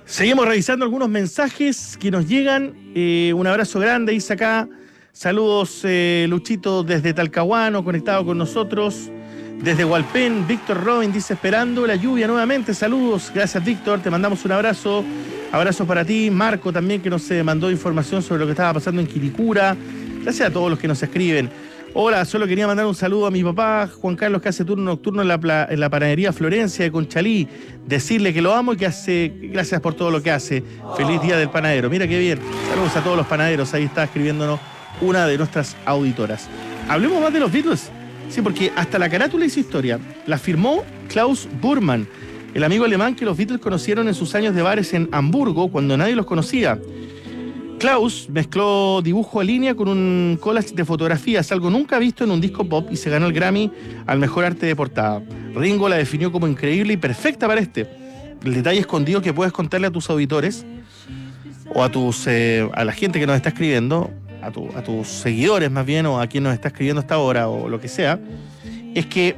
Seguimos revisando algunos mensajes que nos llegan. Un abrazo grande, dice acá. Saludos, Luchito, desde Talcahuano, conectado con nosotros. Desde Hualpén, Víctor Robin dice, esperando la lluvia nuevamente. Saludos, gracias, Víctor, te mandamos un abrazo. Abrazo para ti. Marco también, que nos mandó información sobre lo que estaba pasando en Quilicura. Gracias a todos los que nos escriben. Hola, solo quería mandar un saludo a mi papá, Juan Carlos, que hace turno nocturno en la panadería Florencia de Conchalí. Decirle que lo amo y que gracias por todo lo que hace. Feliz Día del Panadero. Mira qué bien. Saludos a todos los panaderos. Ahí está escribiéndonos una de nuestras auditoras. Hablemos más de los Beatles. Sí, porque hasta la carátula hizo historia. La firmó Klaus Burman, el amigo alemán que los Beatles conocieron en sus años de bares en Hamburgo, cuando nadie los conocía. Klaus mezcló dibujo a línea con un collage de fotografías, algo nunca visto en un disco pop, y se ganó el Grammy al mejor arte de portada. Ringo la definió como increíble y perfecta para el detalle escondido que puedes contarle a tus auditores o a la gente que nos está escribiendo, a tus seguidores más bien, o a quien nos está escribiendo hasta ahora o lo que sea, es que,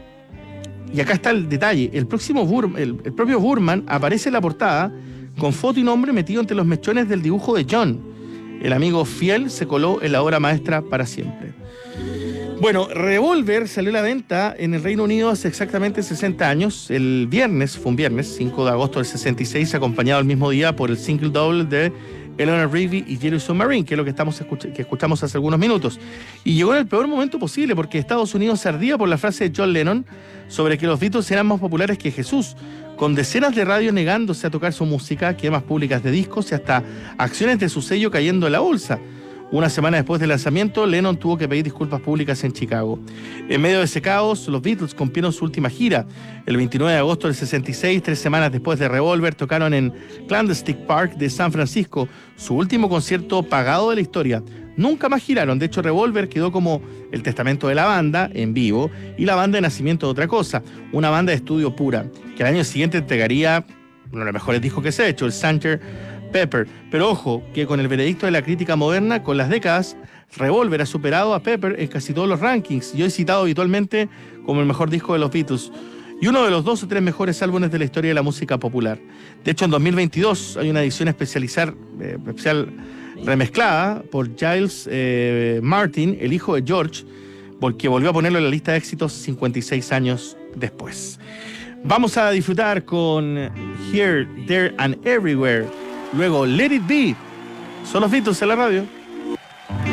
y acá está el detalle, el propio Burman aparece en la portada con foto y nombre metido entre los mechones del dibujo de John. El amigo fiel se coló en la obra maestra para siempre. Bueno, Revolver salió a la venta en el Reino Unido hace exactamente 60 años. Fue un viernes, 5 de agosto del 66, acompañado el mismo día por el single double de Eleanor Rigby y Yellow Submarine, que es lo que escuchamos hace algunos minutos. Y llegó en el peor momento posible, porque Estados Unidos se ardía por la frase de John Lennon sobre que los Beatles eran más populares que Jesús, con decenas de radios negándose a tocar su música, quemas públicas de discos y hasta acciones de su sello cayendo en la bolsa. Una semana después del lanzamiento, Lennon tuvo que pedir disculpas públicas en Chicago. En medio de ese caos, los Beatles cumplieron su última gira. El 29 de agosto del 66, 3 semanas después de Revolver, tocaron en Candlestick Park de San Francisco, su último concierto pagado de la historia. Nunca más giraron. De hecho, Revolver quedó como el testamento de la banda en vivo y la banda de nacimiento de otra cosa, una banda de estudio pura, que al año siguiente entregaría uno de los mejores discos que se ha hecho, el Sgt. Pepper. Pero ojo, que con el veredicto de la crítica moderna, con las décadas, Revolver ha superado a Pepper en casi todos los rankings, y hoy citado habitualmente como el mejor disco de los Beatles, y uno de los 2 o 3 mejores álbumes de la historia de la música popular. De hecho, en 2022 hay una edición especial remezclada por Giles Martin, el hijo de George, porque volvió a ponerlo en la lista de éxitos 56 años después. Vamos a disfrutar con Here, There and Everywhere. Luego, Let It Be. Son los Beatles en la radio.